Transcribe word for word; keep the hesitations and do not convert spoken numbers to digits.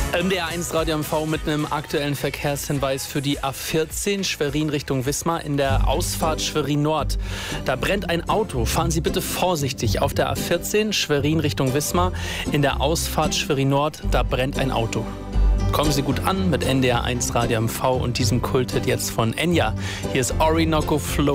M D R eins Radio M V mit einem aktuellen Verkehrshinweis für die A vierzehn Schwerin Richtung Wismar in der Ausfahrt Schwerin Nord. Da brennt ein Auto. Fahren Sie bitte vorsichtig. Auf der A vierzehn Schwerin Richtung Wismar in der Ausfahrt Schwerin Nord, da brennt ein Auto. Kommen Sie gut an mit M D R eins Radio M V und diesem Kulthit jetzt von Enya. Hier ist Orinoco Flow.